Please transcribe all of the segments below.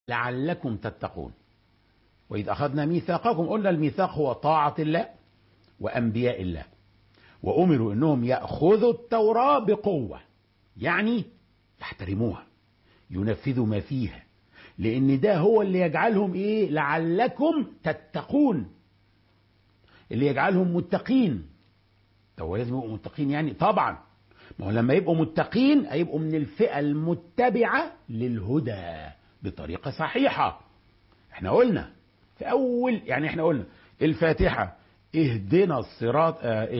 لعلكم تتقون. وإذ أخذنا ميثاقكم، قلنا الميثاق هو طاعة الله وأنبياء الله، وأمروا أنهم يأخذوا التوراة بقوة، يعني يحترموها، ينفذوا ما فيها، لأن ده هو اللي يجعلهم إيه؟ لعلكم تتقون، اللي يجعلهم متقين. طب هو لازم يبقوا متقين يعني؟ طبعا، ما هو لما يبقوا متقين هيبقوا من الفئة المتبعة للهدى بطريقة صحيحة. احنا قلنا في أول، يعني احنا قلنا الفاتحة اهدنا الصراط،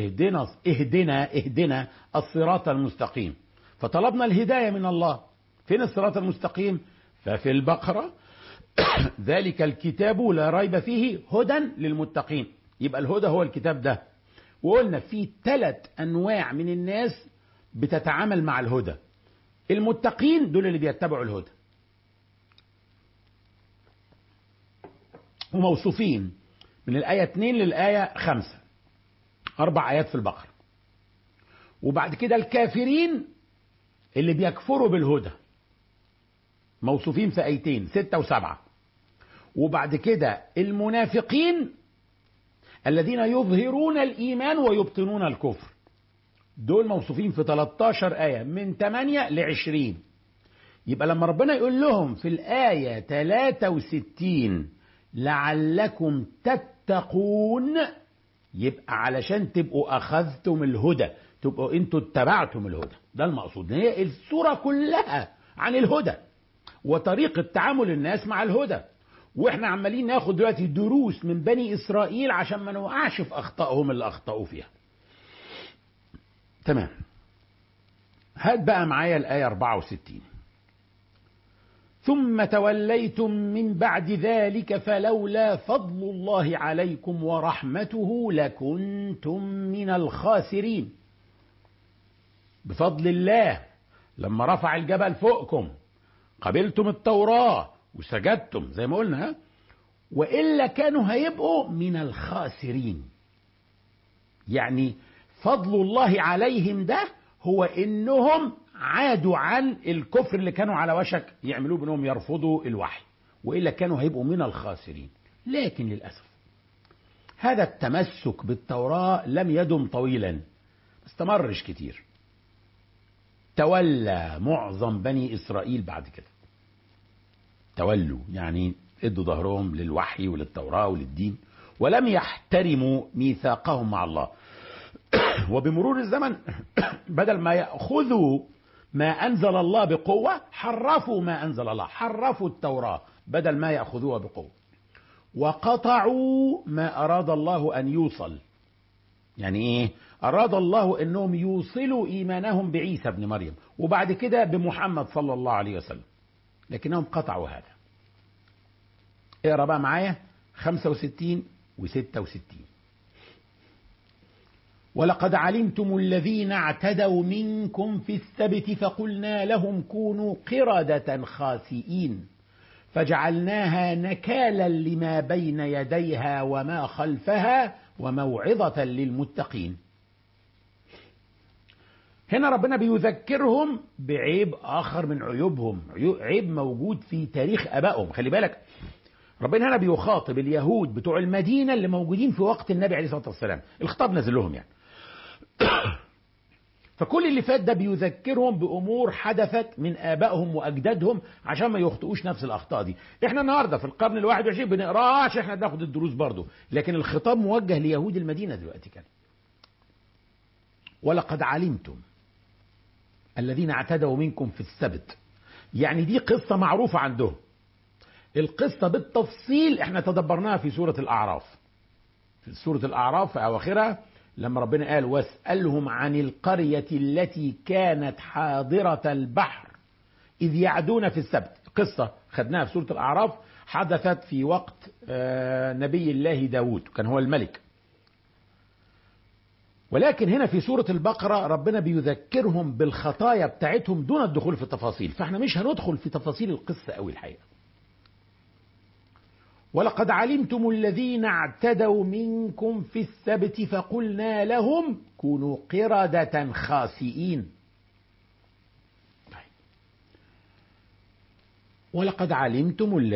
اهدنا الصراط المستقيم، فطلبنا الهداية من الله. فين الصراط المستقيم؟ ففي البقرة ذلك الكتاب لا ريب فيه هدى للمتقين. يبقى الهدى هو الكتاب ده. وقلنا في 3 أنواع من الناس بتتعامل مع الهدى. المتقين دول اللي بيتبعوا الهدى، وموصوفين من الآية 2 للآية 5، 4 آيات في البقرة. وبعد كده الكافرين اللي بيكفروا بالهدى، موصوفين في آيتين 6 و7. وبعد كده المنافقين الذين يظهرون الإيمان ويبطنون الكفر، دول موصوفين في 13 آية من 8 ل20. يبقى لما ربنا يقول لهم في الآية 63 لعلكم تتقون، يبقى علشان تبقوا أخذتم الهدى، تبقوا انتوا اتبعتم الهدى. ده المقصود. هي السورة كلها عن الهدى وطريقة تعامل الناس مع الهدى، واحنا عمالين ناخد دلوقتي دروس من بني إسرائيل عشان ما نوقعش في أخطائهم اللي أخطأوا فيها. تمام. هات بقى معايا الآية 64. ثم توليتم من بعد ذلك فلولا فضل الله عليكم ورحمته لكنتم من الخاسرين. بفضل الله لما رفع الجبل فوقكم قبلتم التوراة وسجدتم زي ما قلنا، وإلا كانوا هيبقوا من الخاسرين. يعني فضل الله عليهم ده هو إنهم عادوا عن الكفر اللي كانوا على وشك يعملوه، بأنهم يرفضوا الوحي، وإلا كانوا هيبقوا من الخاسرين. لكن للأسف هذا التمسك بالتوراة لم يدم طويلا، ما استمرش كتير. تولى معظم بني إسرائيل بعد كده، تولوا يعني ادوا ظهرهم للوحي وللتوراة وللدين، ولم يحترموا ميثاقهم مع الله. وبمرور الزمن بدل ما يأخذوا ما أنزل الله بقوة حرفوا ما أنزل الله، حرفوا التوراة بدل ما يأخذوها بقوة، وقطعوا ما أراد الله أن يوصل. يعني إيه؟ أراد الله أنهم يوصلوا إيمانهم بعيسى بن مريم وبعد كده بمحمد صلى الله عليه وسلم، لكنهم قطعوا هذا. اقرأ بقى معايا 65 و66. ولقد علمتم الذين اعتدوا منكم في السبت فقلنا لهم كونوا قردة خاسئين فجعلناها نكالا لما بين يديها وما خلفها وموعظة للمتقين. هنا ربنا بيذكرهم بعيب آخر من عيوبهم، عيب موجود في تاريخ آبائهم. خلي بالك ربنا هنا بيخاطب اليهود بتوع المدينة اللي موجودين في وقت النبي عليه الصلاة والسلام، الخطاب نزل لهم يعني. فكل اللي فات ده بيذكرهم بأمور حدثت من آبائهم وأجدادهم عشان ما يخطئوش نفس الأخطاء دي. احنا النهاردة في القرن ال21 بنقراها عشان احنا بناخد الدروس برضو، لكن الخطاب موجه ليهود المدينة دلوقتي كان. ولقد علمتم الذين اعتدوا منكم في السبت، يعني دي قصة معروفة عندهم. القصة بالتفصيل احنا تدبرناها في سورة الأعراف. في سورة الأعراف في أواخرها لما ربنا قال واسألهم عن القرية التي كانت حاضرة البحر إذ يعدون في السبت. قصة خدناها في سورة الأعراف حدثت في وقت نبي الله داود، كان هو الملك. ولكن هنا في سورة البقرة ربنا بيذكرهم بالخطايا بتاعتهم دون الدخول في التفاصيل، فاحنا مش هندخل في تفاصيل القصة أوي الحقيقة. ولقد علمتم الذين اعتدوا منكم في السبت فقلنا لهم كونوا قردة خاسئين. ولقد علمتم